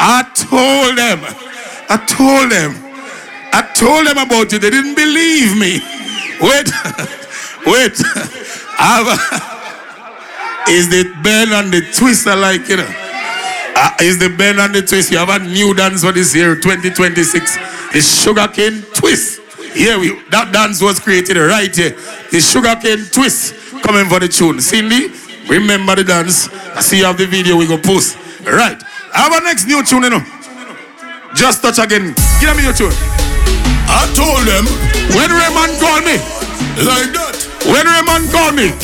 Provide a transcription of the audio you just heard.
I told them about it. They didn't believe me. Wait. Is the bend and the twist I like, you know? Is the bend and the twist. You have a new dance for this year, 2026. The sugarcane twist. Yeah, that dance was created right here. The sugarcane twist coming for the tune. Cindy, remember the dance. I see you have the video we go post. Right. I have a next new tune, you know. Just touch again. Give me your tune. I told them when Raymond called me. Like that. When Raymond called me.